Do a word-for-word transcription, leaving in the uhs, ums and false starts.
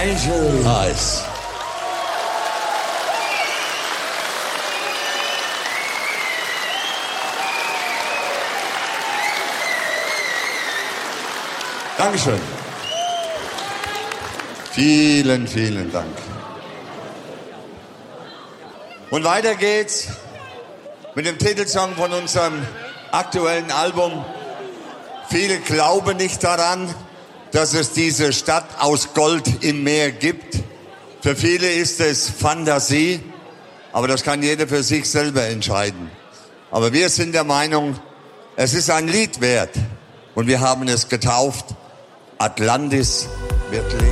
Angel Eyes. Dankeschön. Vielen, vielen Dank. Und weiter geht's mit dem Titelsong von unserem aktuellen Album. Viele glauben nicht daran, dass es diese Stadt aus Gold im Meer gibt. Für viele ist es Fantasie, aber das kann jeder für sich selber entscheiden. Aber wir sind der Meinung, es ist ein Lied wert und wir haben es getauft. Atlantis wird leben.